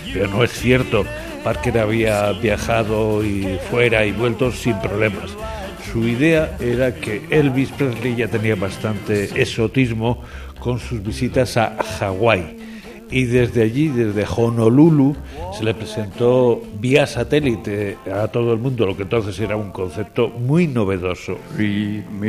pero no es cierto. Parker había viajado y fuera y vuelto sin problemas. Su idea era que Elvis Presley ya tenía bastante exotismo con sus visitas a Hawái, y desde allí, desde Honolulu, se le presentó vía satélite a todo el mundo, lo que entonces era un concepto muy novedoso.